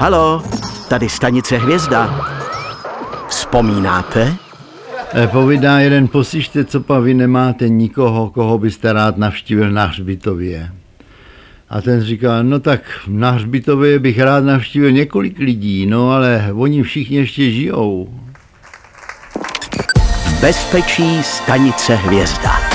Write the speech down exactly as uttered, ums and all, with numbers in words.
Halo, tady stanice Hvězda. Vzpomínáte? E, povídá jeden, poslyšte, co pa vy nemáte nikoho, koho byste rád navštívil na hřbitově. A ten říká, no tak na hřbitově bych rád navštívil několik lidí, no ale oni všichni ještě žijou. Bezpečí stanice Hvězda.